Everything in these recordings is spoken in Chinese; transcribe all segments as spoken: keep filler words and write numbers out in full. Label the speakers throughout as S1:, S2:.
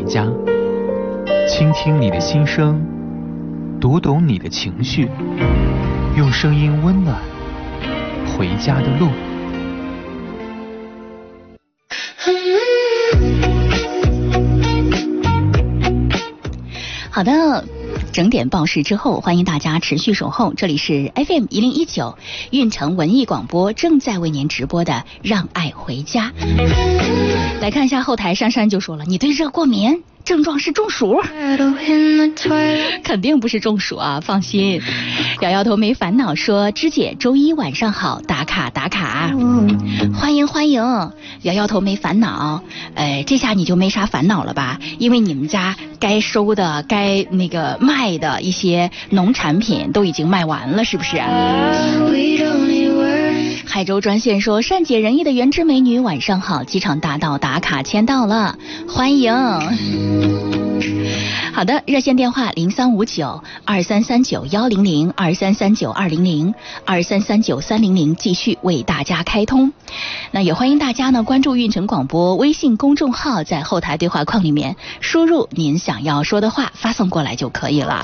S1: 家，倾听你的心声，读懂你的情绪，用声音温暖回家的路。
S2: 好的，整点报时之后，欢迎大家持续守候，这里是 F M 一零一九运城文艺广播正在为您直播的让爱回家。来看一下后台，珊珊就说了，你对热过敏，症状是中暑。肯定不是中暑啊，放心。摇摇头没烦恼说，芝姐周一晚上好，打卡打卡，欢迎欢迎。摇摇头没烦恼，呃，这下你就没啥烦恼了吧？因为你们家该收的、该那个卖的一些农产品都已经卖完了，是不是？海州专线说，善解人意的原汁美女晚上好，机场大道打卡签到了，欢迎。好的，热线电话零三五九二三三九幺零零二三三九二零零二三三九三零零，继续为大家开通。那也欢迎大家呢关注运城广播微信公众号，在后台对话框里面输入您想要说的话，发送过来就可以了。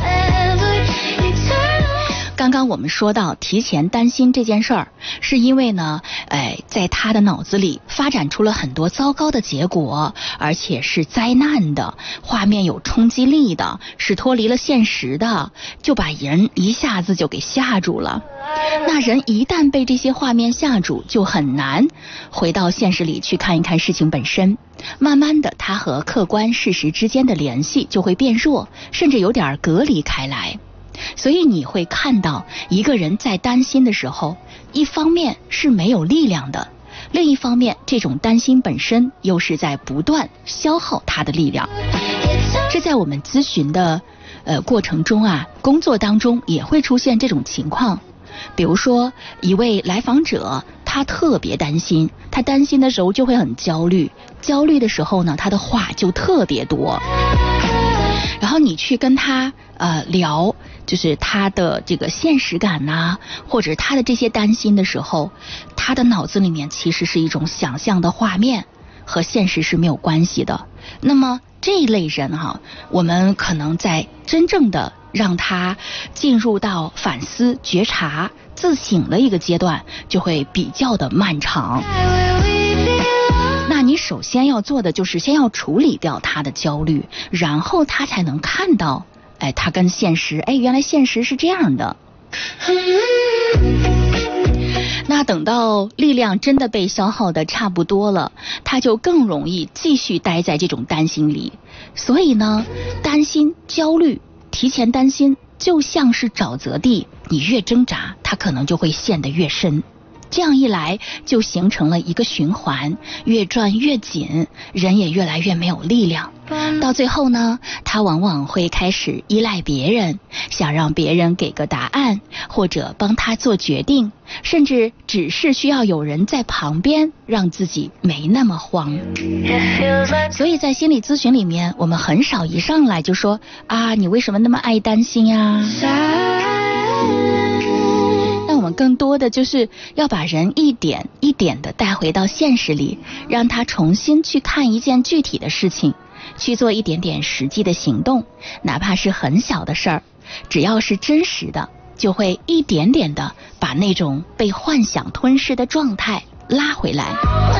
S2: 刚刚我们说到提前担心这件事儿，是因为呢，哎，在他的脑子里发展出了很多糟糕的结果，而且是灾难的，画面有冲击力的，是脱离了现实的，就把人一下子就给吓住了。那人一旦被这些画面吓住，就很难回到现实里去看一看事情本身。慢慢的，他和客观事实之间的联系就会变弱，甚至有点隔离开来。所以你会看到一个人在担心的时候，一方面是没有力量的，另一方面这种担心本身又是在不断消耗他的力量。这在我们咨询的呃过程中啊，工作当中也会出现这种情况。比如说一位来访者，他特别担心，他担心的时候就会很焦虑，焦虑的时候呢，他的话就特别多。然后你去跟他呃聊，就是他的这个现实感呐、啊，或者他的这些担心的时候，他的脑子里面其实是一种想象的画面，和现实是没有关系的。那么这一类人哈、啊，我们可能在真正的让他进入到反思、觉察、自省的一个阶段，就会比较的漫长。那你首先要做的就是先要处理掉他的焦虑，然后他才能看到，哎，他跟现实，哎，原来现实是这样的。那等到力量真的被消耗的差不多了，他就更容易继续待在这种担心里。所以呢，担心、焦虑、提前担心，就像是沼泽地，你越挣扎，它可能就会陷得越深。这样一来，就形成了一个循环，越转越紧，人也越来越没有力量。到最后呢，他往往会开始依赖别人，想让别人给个答案，或者帮他做决定，甚至只是需要有人在旁边，让自己没那么慌。所以在心理咨询里面，我们很少一上来就说啊，你为什么那么爱担心呀？我们更多的就是要把人一点一点的带回到现实里，让他重新去看一件具体的事情，去做一点点实际的行动，哪怕是很小的事儿，只要是真实的，就会一点点的把那种被幻想吞噬的状态拉回来。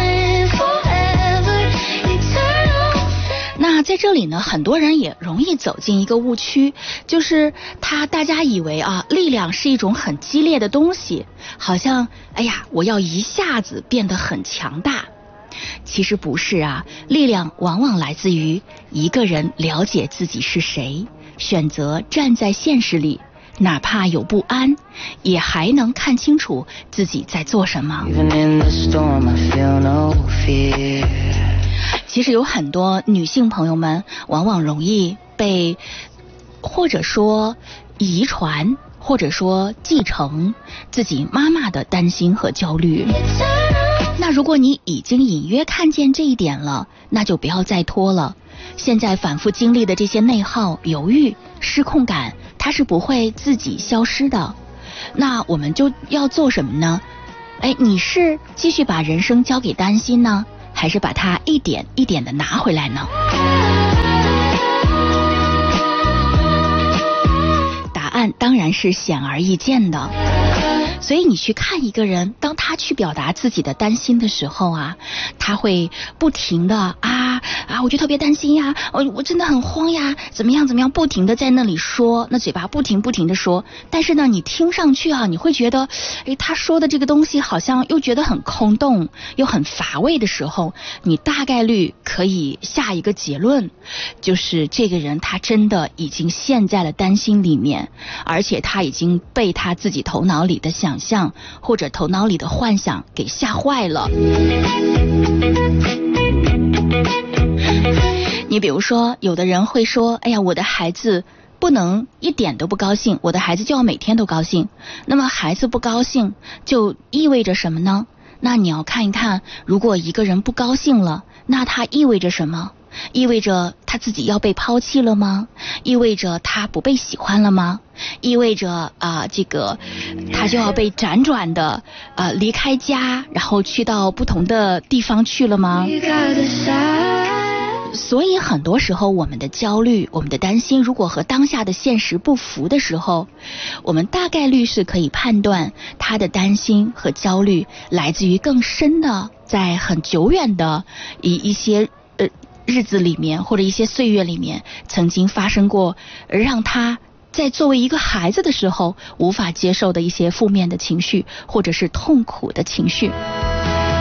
S2: 那在这里呢，很多人也容易走进一个误区，就是他大家以为啊，力量是一种很激烈的东西，好像哎呀，我要一下子变得很强大。其实不是啊，力量往往来自于一个人了解自己是谁，选择站在现实里，哪怕有不安，也还能看清楚自己在做什么。其实有很多女性朋友们往往容易被或者说遗传或者说继承自己妈妈的担心和焦虑。那如果你已经隐约看见这一点了，那就不要再拖了。现在反复经历的这些内耗、犹豫、失控感，它是不会自己消失的。那我们就要做什么呢？哎，你是继续把人生交给担心呢，还是把它一点一点的拿回来呢？ 然是显而易见的。所以你去看一个人，当他去表达自己的担心的时候啊，他会不停的啊啊，我就特别担心呀，我我真的很慌呀，怎么样怎么样，不停的在那里说，那嘴巴不停不停的说，但是呢，你听上去啊，你会觉得，哎，他说的这个东西好像又觉得很空洞，又很乏味的时候，你大概率可以下一个结论，就是这个人他真的已经陷在了担心里面，而且他已经被他自己头脑里的想象或者头脑里的幻想给吓坏了。你比如说，有的人会说，哎呀，我的孩子不能一点都不高兴，我的孩子就要每天都高兴。那么孩子不高兴就意味着什么呢？那你要看一看，如果一个人不高兴了，那他意味着什么？意味着他自己要被抛弃了吗？意味着他不被喜欢了吗？意味着啊、呃，这个他就要被辗转的呃离开家，然后去到不同的地方去了吗？所以很多时候我们的焦虑，我们的担心，如果和当下的现实不符的时候，我们大概率是可以判断他的担心和焦虑来自于更深的，在很久远的一一些呃日子里面，或者一些岁月里面曾经发生过让他在作为一个孩子的时候无法接受的一些负面的情绪，或者是痛苦的情绪。